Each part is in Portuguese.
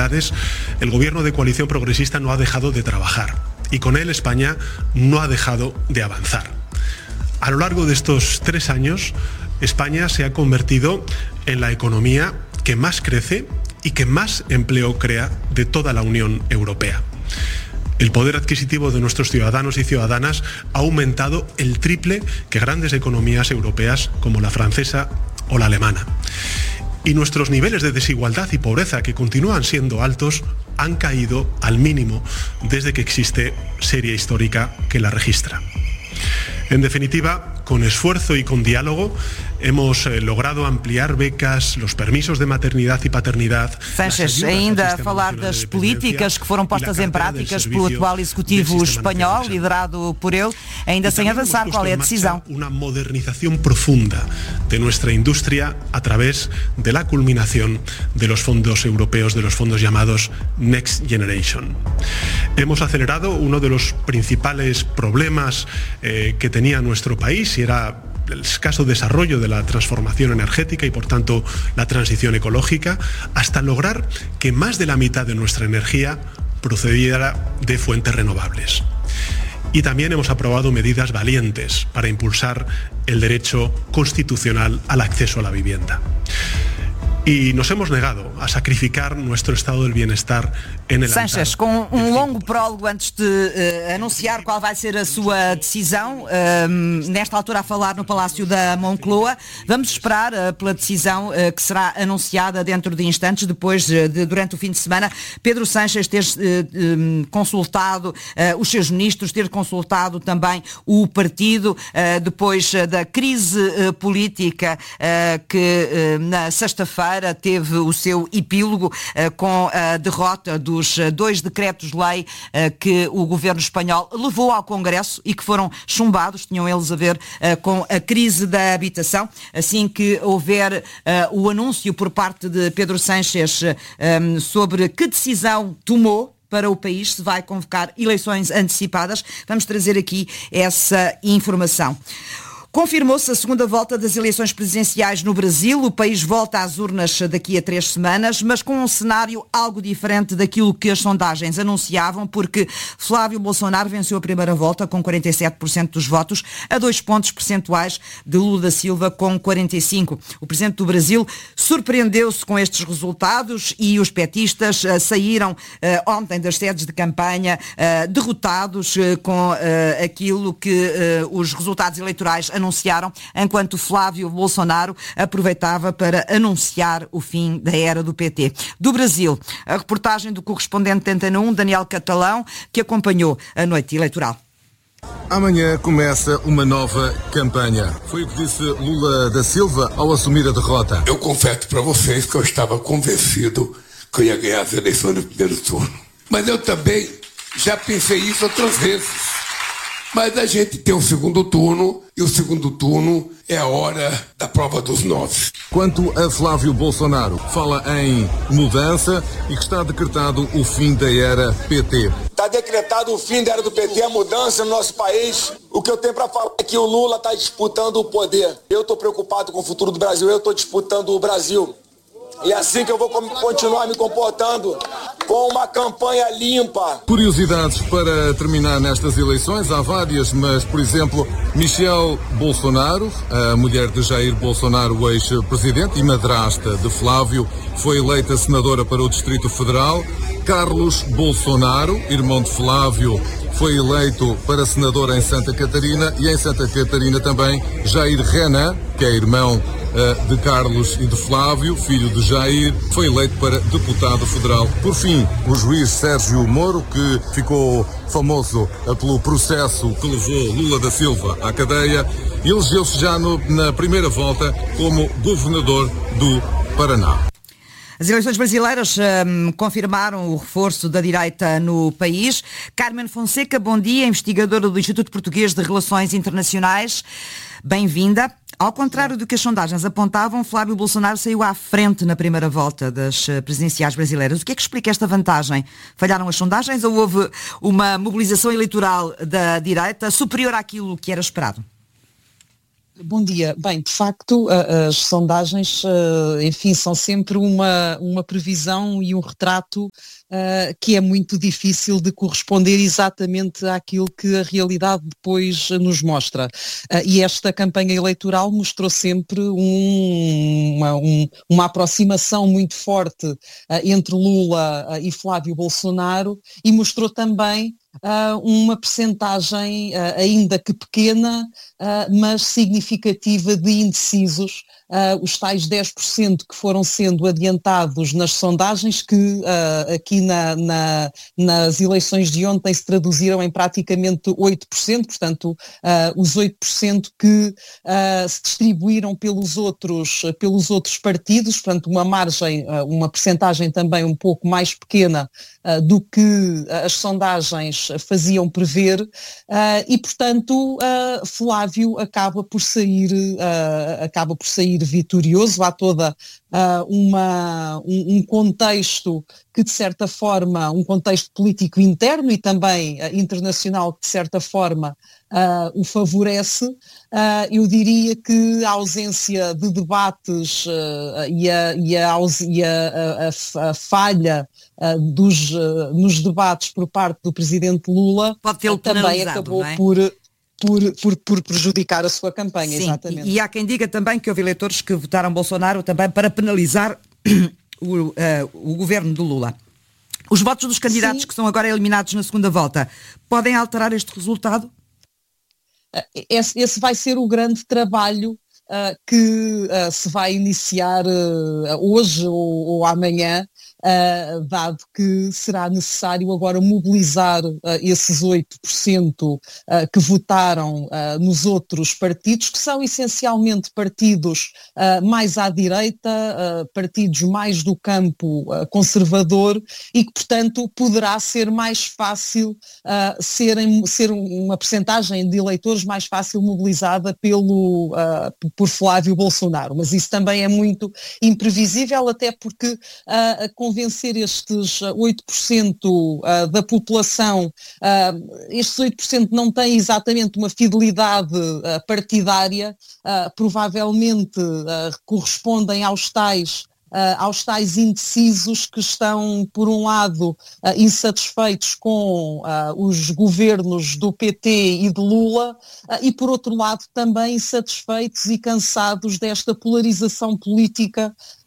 prioridades, el gobierno de coalición progresista no ha dejado de trabajar y con él España no ha dejado de avanzar. A lo largo de estos 3 años, España se ha convertido en la economía que más crece y que más empleo crea de toda la Unión Europea. El poder adquisitivo de nuestros ciudadanos y ciudadanas ha aumentado el triple que grandes economías europeas como la francesa o la alemana. Y nuestros niveles de desigualdad y pobreza, que continúan siendo altos, han caído al mínimo desde que existe serie histórica que la registra. En definitiva, con esfuerzo y con diálogo, hemos logrado ampliar becas, los permisos de maternidad e paternidade. Sánchez, ainda a falar das políticas que foram postas em práticas pelo atual Executivo espanhol, liderado por ele, ainda sem avançar qual é a decisão. Una modernización profunda de nuestra industria a través de la culminación de los fondos europeos, de los fondos llamados Next Generation. Hemos acelerado uno de los principales problemas que tenía nuestro país, y era el escaso desarrollo de la transformación energética y por tanto la transición ecológica, hasta lograr que más de la mitad de nuestra energía procediera de fuentes renovables. Y también hemos aprobado medidas valientes para impulsar el derecho constitucional al acceso a la vivienda. E nos hemos negado a sacrificar nuestro estado del bienestar en el altar. Sánchez, com longo prólogo antes de anunciar qual vai ser a sua decisão, nesta altura a falar no Palácio da Moncloa, vamos esperar pela decisão que será anunciada dentro de instantes, depois durante o fim de semana, Pedro Sánchez ter consultado os seus ministros, ter consultado também o partido, depois da crise política que na sexta-feira teve o seu epílogo com a derrota dos 2 decretos-lei que o governo espanhol levou ao Congresso e que foram chumbados, tinham eles a ver com a crise da habitação. Assim que houver o anúncio por parte de Pedro Sánchez sobre que decisão tomou para o país, se vai convocar eleições antecipadas, vamos trazer aqui essa informação. Confirmou-se a segunda volta das eleições presidenciais no Brasil. O país volta às urnas daqui a 3 semanas, mas com um cenário algo diferente daquilo que as sondagens anunciavam, porque Flávio Bolsonaro venceu a primeira volta com 47% dos votos, a 2 pontos percentuais de Lula da Silva com 45%. O presidente do Brasil surpreendeu-se com estes resultados e os petistas saíram ontem das sedes de campanha derrotados com aquilo que os resultados eleitorais anunciaram, enquanto Flávio Bolsonaro aproveitava para anunciar o fim da era do PT. Do Brasil, a reportagem do correspondente da Antena 1, Daniel Catalão, que acompanhou a noite eleitoral. Amanhã começa uma nova campanha. Foi o que disse Lula da Silva ao assumir a derrota. Eu confesso para vocês que eu estava convencido que eu ia ganhar as eleições no primeiro turno. Mas eu também já pensei isso outras vezes. Mas a gente tem o segundo turno, e o segundo turno é a hora da prova dos 9. Quanto a Flávio Bolsonaro, fala em mudança e que está decretado o fim da era PT. Está decretado o fim da era do PT, a mudança no nosso país. O que eu tenho para falar é que o Lula está disputando o poder. Eu estou preocupado com o futuro do Brasil, eu estou disputando o Brasil. E é assim que eu vou continuar me comportando, com uma campanha limpa. Curiosidades para terminar nestas eleições, há várias, mas, por exemplo, Michelle Bolsonaro, a mulher de Jair Bolsonaro, o ex-presidente e madrasta de Flávio, foi eleita senadora para o Distrito Federal. Carlos Bolsonaro, irmão de Flávio, foi eleito para senador em Santa Catarina, e em Santa Catarina também Jair Renan, que é irmão de Carlos e de Flávio, filho de Jair, foi eleito para deputado federal. Por fim, o juiz Sérgio Moro, que ficou famoso pelo processo que levou Lula da Silva à cadeia, elegeu-se já na primeira volta como governador do Paraná. As eleições brasileiras confirmaram o reforço da direita no país. Carmen Fonseca, bom dia, investigadora do Instituto Português de Relações Internacionais. Bem-vinda. Ao contrário do que as sondagens apontavam, Flávio Bolsonaro saiu à frente na primeira volta das presidenciais brasileiras. O que é que explica esta vantagem? Falharam as sondagens ou houve uma mobilização eleitoral da direita superior àquilo que era esperado? Bom dia. Bem, de facto, as sondagens, enfim, são sempre uma previsão e um retrato que é muito difícil de corresponder exatamente àquilo que a realidade depois nos mostra. E esta campanha eleitoral mostrou sempre uma aproximação muito forte entre Lula e Flávio Bolsonaro, e mostrou também uma percentagem ainda que pequena, mas significativa de indecisos, os tais 10% que foram sendo adiantados nas sondagens, que aqui nas eleições de ontem se traduziram em praticamente 8%, portanto os 8% que se distribuíram pelos outros partidos, portanto uma percentagem também um pouco mais pequena do que as sondagens faziam prever, e portanto Flávio acaba por sair vitorioso. Há toda um contexto que de certa forma, um contexto político interno e também internacional que de certa forma o favorece. Eu diria que a ausência de debates e a falha nos debates por parte do presidente Lula também acabou por prejudicar a sua campanha. Sim, exatamente. E há quem diga também que houve eleitores que votaram Bolsonaro também para penalizar o governo do Lula. Os votos dos candidatos Sim. que são agora eliminados na segunda volta podem alterar este resultado? Esse vai ser o grande trabalho que se vai iniciar hoje ou amanhã, dado que será necessário agora mobilizar esses 8% que votaram nos outros partidos, que são essencialmente partidos mais à direita, partidos mais do campo conservador, e que, portanto, poderá ser mais fácil ser uma percentagem de eleitores mais fácil mobilizada por Flávio Bolsonaro. Mas isso também é muito imprevisível, até porque convencer estes 8% da população, estes 8% não têm exatamente uma fidelidade partidária, provavelmente correspondem aos tais indecisos que estão, por um lado, insatisfeitos com os governos do PT e de Lula, e por outro lado também insatisfeitos e cansados desta polarização política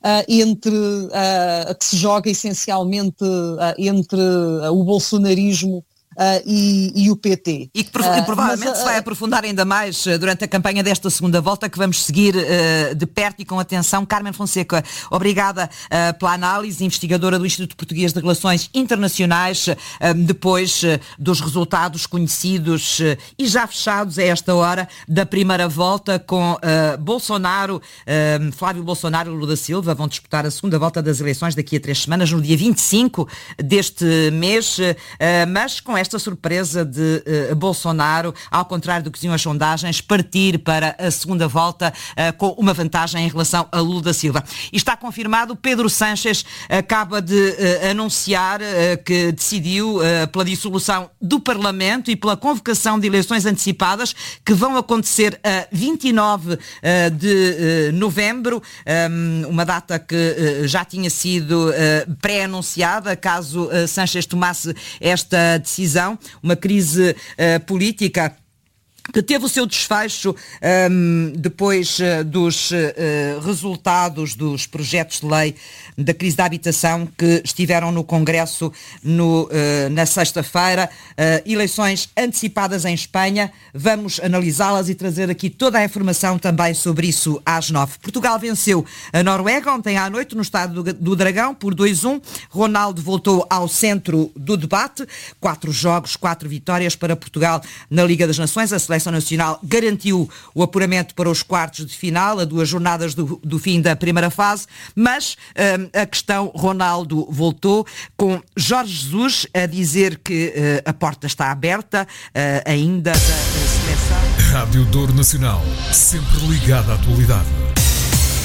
que se joga essencialmente entre o bolsonarismo e o PT. E que provavelmente se vai aprofundar ainda mais durante a campanha desta segunda volta, que vamos seguir de perto e com atenção. Carmen Fonseca, obrigada pela análise, investigadora do Instituto Português de Relações Internacionais, depois dos resultados conhecidos e já fechados a esta hora da primeira volta, com Bolsonaro, Flávio Bolsonaro e Lula da Silva vão disputar a segunda volta das eleições daqui a 3 semanas, no dia 25 deste mês, mas com esta surpresa de Bolsonaro, ao contrário do que diziam as sondagens, partir para a segunda volta com uma vantagem em relação a Lula da Silva. E está confirmado. Pedro Sánchez acaba de anunciar que decidiu pela dissolução do Parlamento e pela convocação de eleições antecipadas que vão acontecer a 29 de novembro, uma data que já tinha sido pré-anunciada caso Sánchez tomasse esta decisão. Uma crise política que teve o seu desfecho depois dos resultados dos projetos de lei da crise da habitação que estiveram no Congresso na sexta-feira. Eleições antecipadas em Espanha. Vamos analisá-las e trazer aqui toda a informação também sobre isso às 9. Portugal venceu a Noruega ontem à noite no Estádio do Dragão por 2-1. Ronaldo voltou ao centro do debate. 4 jogos, 4 vitórias para Portugal na Liga das Nações. A Seleção Nacional garantiu o apuramento para os quartos de final, a 2 jornadas do fim da primeira fase, mas a questão Ronaldo voltou, com Jorge Jesus a dizer que a porta está aberta ainda da seleção. Rádio Dor Nacional, sempre ligada à atualidade.